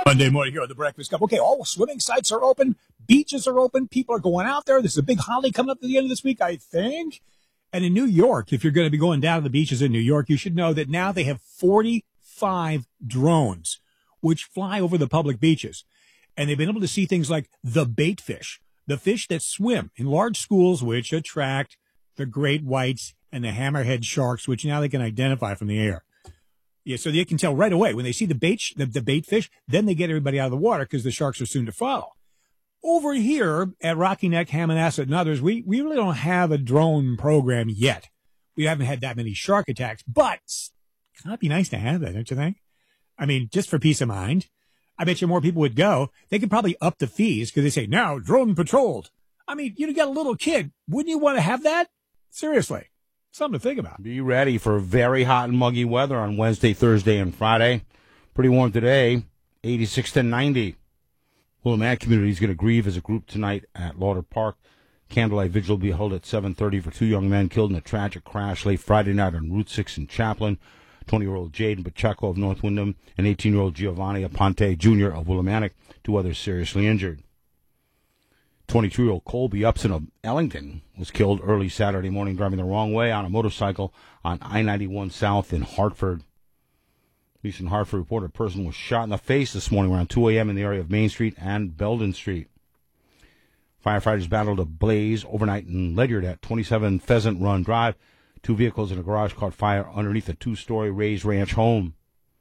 Monday morning here on the Breakfast Cup. Okay, all swimming sites are open. Beaches are open. People are going out there. There's a big holiday coming up at the end of this week, I think. And in New York, if you're going to be going down to the beaches in New York, you should know that now they have 45 drones which fly over the public beaches. And they've been able to see things like the bait fish, the fish that swim in large schools, which attract the great whites and the hammerhead sharks, which now they can identify from the air. Yeah, so they can tell right away when they see the bait fish, then they get everybody out of the water because the sharks are soon to follow. Over here at Rocky Neck, Hammonasset, and others, we really don't have a drone program yet. We haven't had that many shark attacks, but it's kind of be nice to have that, don't you think? I mean, just for peace of mind. I bet you more people would go. They could probably up the fees because they say, now drone patrolled. I mean, you got a little kid. Wouldn't you want to have that? Seriously. Something to think about. Be ready for very hot and muggy weather on Wednesday, Thursday, and Friday. Pretty warm today, 86 to 90. Willamette community is going to grieve as a group tonight at Lauder Park. Candlelight vigil will be held at 7:30 for two young men killed in a tragic crash late Friday night on Route 6 in Chaplin. 20-year-old Jaden Pacheco of North Windham and 18-year-old Giovanni Aponte Jr. of Willimantic. Two others seriously injured. 22-year-old Colby Upson of Ellington was killed early Saturday morning driving the wrong way on a motorcycle on I-91 South in Hartford. Police in Hartford reported a person was shot in the face this morning around 2 a.m. in the area of Main Street and Belden Street. Firefighters battled a blaze overnight in Ledyard at 27 Pheasant Run Drive. Two vehicles in a garage caught fire underneath a two-story raised ranch home.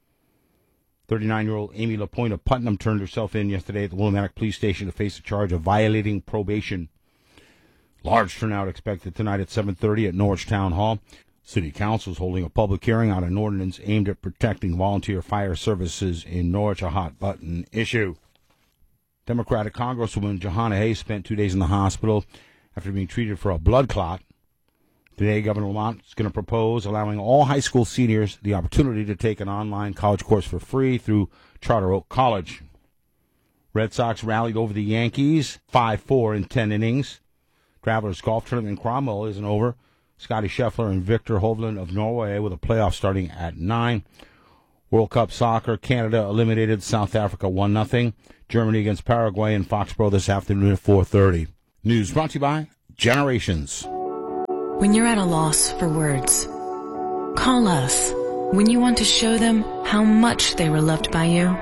39-year-old Amy LaPointe of Putnam turned herself in yesterday at the Willimantic Police Station to face a charge of violating probation. Large turnout expected tonight at 7:30 at Norwich Town Hall. City Council is holding a public hearing on an ordinance aimed at protecting volunteer fire services in Norwich, a hot-button issue. Democratic Congresswoman Jahana Hayes spent 2 days in the hospital after being treated for a blood clot. Today, Governor Lamont is going to propose allowing all high school seniors the opportunity to take an online college course for free through Charter Oak College. Red Sox rallied over the Yankees, 5-4 in 10 innings. Travelers Golf Tournament in Cromwell isn't over. Scotty Scheffler and Victor Hovland of Norway with a playoff starting at 9. World Cup Soccer, Canada eliminated South Africa 1-0. Germany against Paraguay in Foxborough this afternoon at 4:30. News brought to you by Generations. When you're at a loss for words, call us. When you want to show them how much they were loved by you,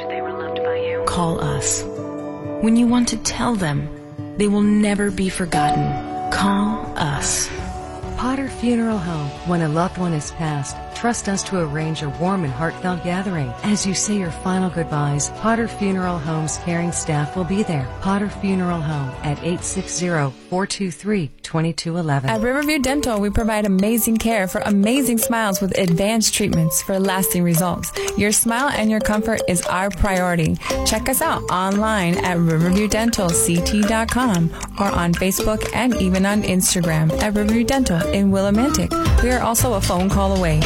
call us. When you want to tell them they will never be forgotten, call us. Potter Funeral Home. When a loved one is passed, trust us to arrange a warm and heartfelt gathering. As you say your final goodbyes, Potter Funeral Home's caring staff will be there. Potter Funeral Home at 860-423-2211. At Riverview Dental, we provide amazing care for amazing smiles with advanced treatments for lasting results. Your smile and your comfort is our priority. Check us out online at riverviewdentalct.com or on Facebook and even on Instagram at Riverview Dental in Willimantic. We are also a phone call away,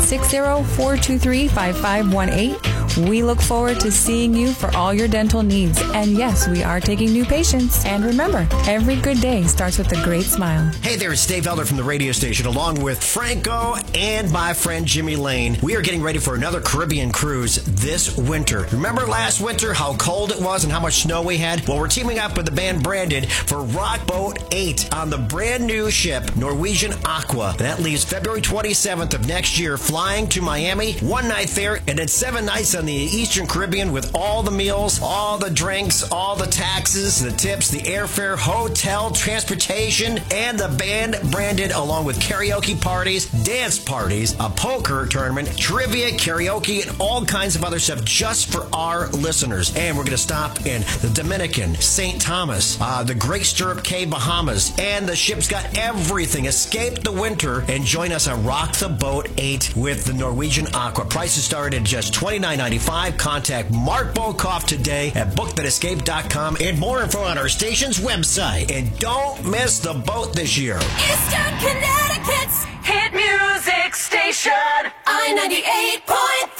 860-423-5518. We look forward to seeing you for all your dental needs. And yes, we are taking new patients. And remember, every good day starts with a great smile. Hey there, it's Dave Elder from the radio station, along with Franco and my friend Jimmy Lane. We are getting ready for another Caribbean cruise this winter. Remember last winter how cold it was and how much snow we had? Well, we're teaming up with the band Branded for Rockboat 8 on the brand new ship Norwegian Aqua. And that leaves February 27th of next year, flying to Miami, 1 night there, and then 7 nights on the Eastern Caribbean with all the meals, all the drinks, all the taxes, the tips, the airfare, hotel, transportation, and the band Branded, along with karaoke parties, dance parties, a poker tournament, trivia, karaoke, and all kinds of other stuff just for our listeners. And we're going to stop in the Dominican, St. Thomas, the Great Stirrup Cay, Bahamas, and the ship's got everything. Escape the winter and join us on Rock the Boat 8 with the Norwegian Aqua. Prices start at just $29.95. Contact Mark Bokoff today at bookthatescape.com and more info on our station's website. And don't miss the boat this year. Eastern Connecticut's hit music station, I-98.3.